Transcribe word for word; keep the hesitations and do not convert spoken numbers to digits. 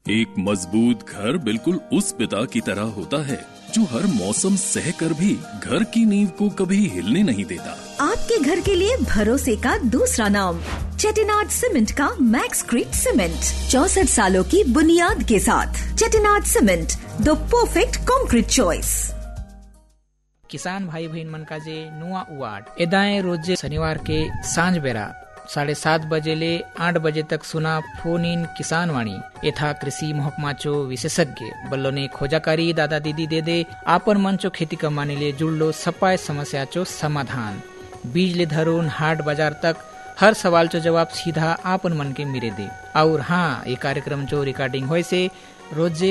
एक मजबूत घर बिल्कुल उस पिता की तरह होता है जो हर मौसम सह कर भी घर की नींव को कभी हिलने नहीं देता। आपके घर के लिए भरोसे का दूसरा नाम चेटिनाड सीमेंट का मैक्सक्रीट सीमेंट, चौसठ सालों की बुनियाद के साथ। Chettinad cement, the perfect concrete choice. किसान भाई बहन मन का जे नुआ उवाड एदाए रोज शनिवार के सांझ बेरा साढ़े सात बजे ले आठ बजे तक सुना फोन इन किसान वाणी यथा कृषि महकमा चो विशेषज्ञ बल्लो ने खोजाकारी दादा दीदी दे दे आपन मन चो खेती कमाने ले जुड़लो सपाय समस्या चो समाधान। बीज ले धरून हाट बाजार तक हर सवाल चो जवाब सीधा आपन मन के मिरे दे। और हाँ, ये कार्यक्रम चो रिकॉर्डिंग होय से रोजे